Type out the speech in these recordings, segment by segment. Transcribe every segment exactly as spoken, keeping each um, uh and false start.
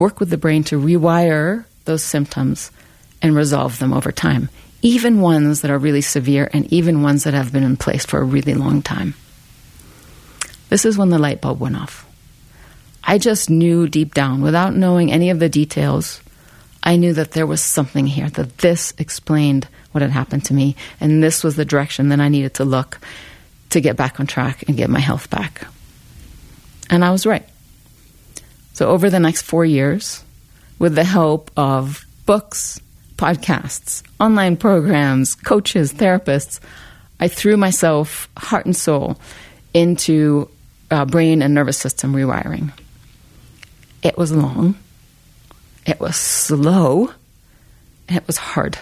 work with the brain to rewire those symptoms and resolve them over time, even ones that are really severe and even ones that have been in place for a really long time. This is when the light bulb went off. I just knew deep down, without knowing any of the details, I knew that there was something here, that this explained what had happened to me, and this was the direction that I needed to look to get back on track and get my health back. And I was right. So over the next four years, with the help of books, podcasts, online programs, coaches, therapists, I threw myself heart and soul into uh, brain and nervous system rewiring. It was long, it was slow, and it was hard.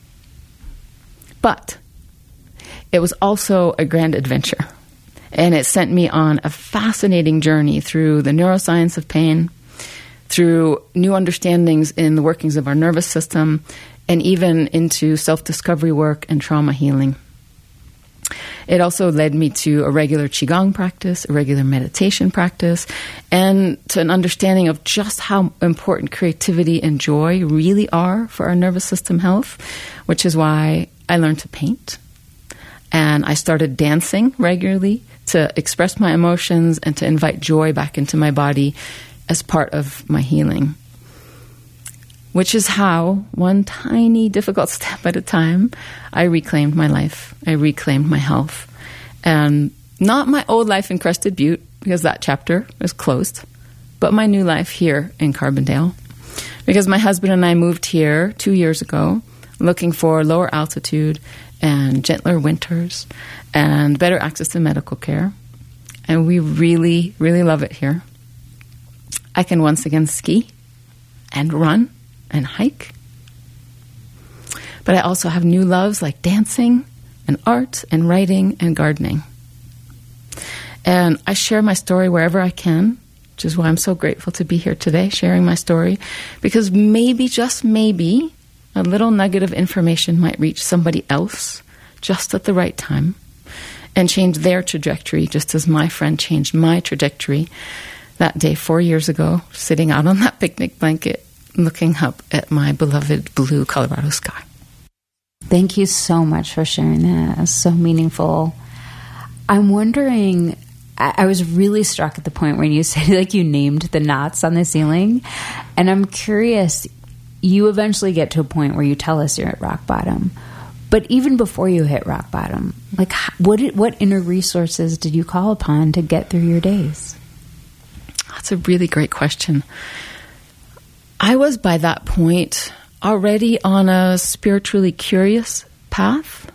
But it was also a grand adventure. And it sent me on a fascinating journey through the neuroscience of pain, through new understandings in the workings of our nervous system, and even into self-discovery work and trauma healing. It also led me to a regular Qigong practice, a regular meditation practice, and to an understanding of just how important creativity and joy really are for our nervous system health, which is why I learned to paint. And I started dancing regularly to express my emotions and to invite joy back into my body as part of my healing. Which is how, one tiny difficult step at a time, I reclaimed my life. I reclaimed my health. And not my old life in Crested Butte, because that chapter is closed, but my new life here in Carbondale. Because my husband and I moved here two years ago, looking for lower altitude and gentler winters and better access to medical care. And we really, really love it here. I can once again ski and run and hike. But I also have new loves like dancing and art and writing and gardening. And I share my story wherever I can, which is why I'm so grateful to be here today, sharing my story, because maybe, just maybe, a little nugget of information might reach somebody else just at the right time and change their trajectory, just as my friend changed my trajectory that day four years ago, sitting out on that picnic blanket, looking up at my beloved blue Colorado sky. Thank you so much for sharing that. It was so meaningful. I'm wondering, I, I was really struck at the point when you said, like, you named the knots on the ceiling. And I'm curious, you eventually get to a point where you tell us you're at rock bottom. But even before you hit rock bottom, like, what did, what inner resources did you call upon to get through your days? That's a really great question. I was, by that point, already on a spiritually curious path.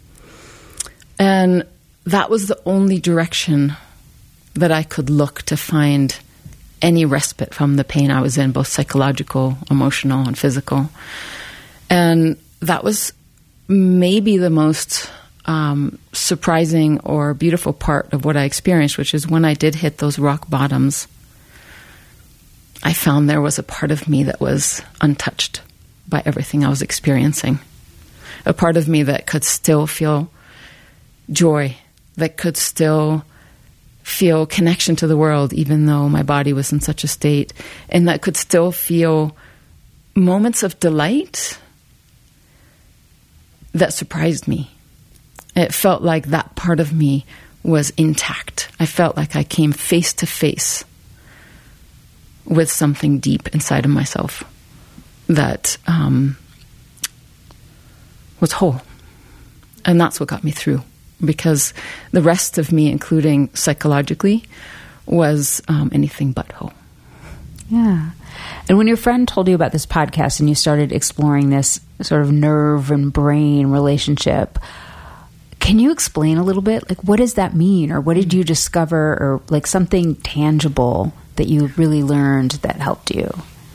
And that was the only direction that I could look to find any respite from the pain I was in, both psychological, emotional, and physical. And that was maybe the most um, surprising or beautiful part of what I experienced, which is when I did hit those rock bottoms, I found there was a part of me that was untouched by everything I was experiencing. A part of me that could still feel joy, that could still feel connection to the world, even though my body was in such a state, and that could still feel moments of delight that surprised me. It felt like that part of me was intact. I felt like I came face to face with something deep inside of myself that um, was whole. And that's what got me through, because the rest of me, including psychologically, was um, anything but whole. Yeah. And when your friend told you about this podcast and you started exploring this sort of nerve and brain relationship, can you explain a little bit? Like, what does that mean? Or what did you discover? Or like something tangible that you really learned that helped you?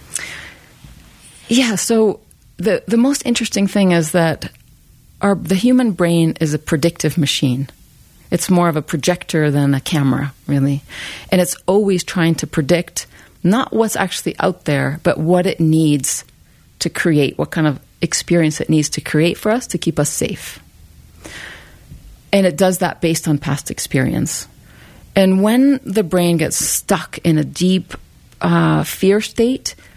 Yeah, so the, the most interesting thing is that our the human brain is a predictive machine. It's more of a projector than a camera, really. And it's always trying to predict not what's actually out there, but what it needs to create, what kind of experience it needs to create for us to keep us safe. And it does that based on past experience. And when the brain gets stuck in a deep uh, fear state,